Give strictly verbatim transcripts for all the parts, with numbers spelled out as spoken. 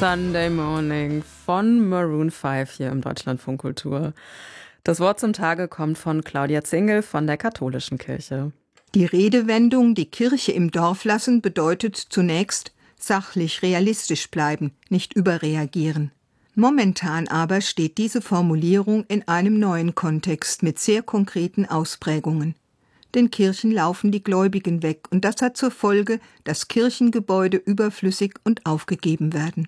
Sunday Morning von Maroon fünf hier im Deutschlandfunk Kultur. Das Wort zum Tage kommt von Claudia Zingel von der Katholischen Kirche. Die Redewendung „die Kirche im Dorf lassen“ bedeutet zunächst sachlich, realistisch bleiben, nicht überreagieren. Momentan aber steht diese Formulierung in einem neuen Kontext mit sehr konkreten Ausprägungen. Den Kirchen laufen die Gläubigen weg und das hat zur Folge, dass Kirchengebäude überflüssig und aufgegeben werden.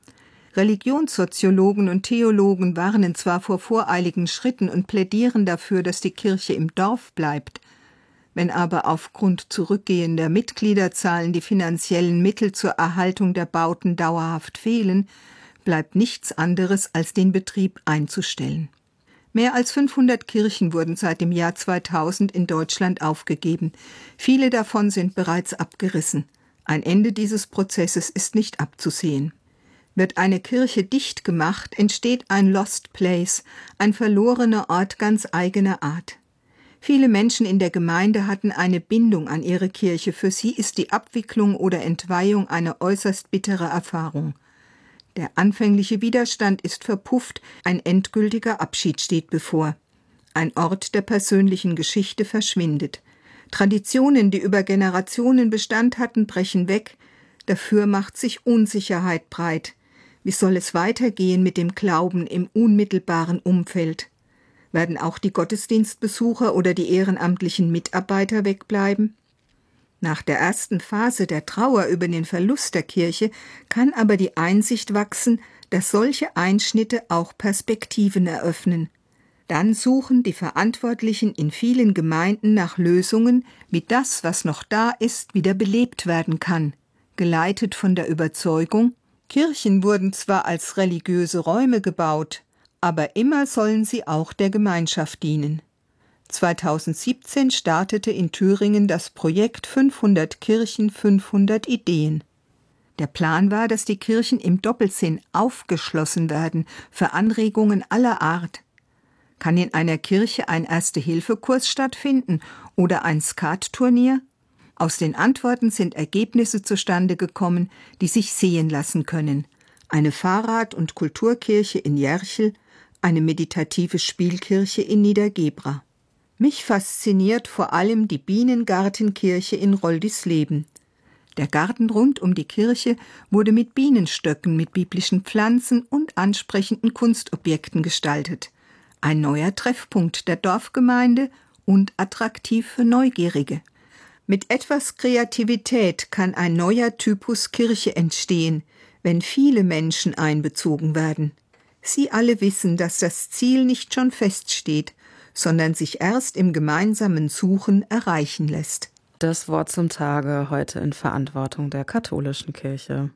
Religionssoziologen und Theologen warnen zwar vor voreiligen Schritten und plädieren dafür, dass die Kirche im Dorf bleibt. Wenn aber aufgrund zurückgehender Mitgliederzahlen die finanziellen Mittel zur Erhaltung der Bauten dauerhaft fehlen, bleibt nichts anderes, als den Betrieb einzustellen. Mehr als fünfhundert Kirchen wurden seit dem Jahr zweitausend in Deutschland aufgegeben. Viele davon sind bereits abgerissen. Ein Ende dieses Prozesses ist nicht abzusehen. Wird eine Kirche dicht gemacht, entsteht ein Lost Place, ein verlorener Ort ganz eigener Art. Viele Menschen in der Gemeinde hatten eine Bindung an ihre Kirche. Für sie ist die Abwicklung oder Entweihung eine äußerst bittere Erfahrung. Der anfängliche Widerstand ist verpufft, ein endgültiger Abschied steht bevor. Ein Ort der persönlichen Geschichte verschwindet. Traditionen, die über Generationen Bestand hatten, brechen weg. Dafür macht sich Unsicherheit breit. Wie soll es weitergehen mit dem Glauben im unmittelbaren Umfeld? Werden auch die Gottesdienstbesucher oder die ehrenamtlichen Mitarbeiter wegbleiben? Nach der ersten Phase der Trauer über den Verlust der Kirche kann aber die Einsicht wachsen, dass solche Einschnitte auch Perspektiven eröffnen. Dann suchen die Verantwortlichen in vielen Gemeinden nach Lösungen, wie das, was noch da ist, wieder belebt werden kann, geleitet von der Überzeugung, Kirchen wurden zwar als religiöse Räume gebaut, aber immer sollen sie auch der Gemeinschaft dienen. zweitausendsiebzehn startete in Thüringen das Projekt fünfhundert Kirchen, fünfhundert Ideen. Der Plan war, dass die Kirchen im Doppelsinn aufgeschlossen werden für Anregungen aller Art. Kann in einer Kirche ein Erste-Hilfe-Kurs stattfinden oder ein Skatturnier? Aus den Antworten sind Ergebnisse zustande gekommen, die sich sehen lassen können. Eine Fahrrad- und Kulturkirche in Järchel, eine meditative Spielkirche in Niedergebra. Mich fasziniert vor allem die Bienengartenkirche in Roldisleben. Der Garten rund um die Kirche wurde mit Bienenstöcken, mit biblischen Pflanzen und ansprechenden Kunstobjekten gestaltet. Ein neuer Treffpunkt der Dorfgemeinde und attraktiv für Neugierige. Mit etwas Kreativität kann ein neuer Typus Kirche entstehen, wenn viele Menschen einbezogen werden. Sie alle wissen, dass das Ziel nicht schon feststeht, sondern sich erst im gemeinsamen Suchen erreichen lässt. Das Wort zum Tage heute in Verantwortung der Katholischen Kirche.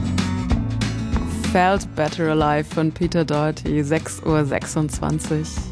Felt Better Alive von Peter Doherty, sechs Uhr sechsundzwanzig.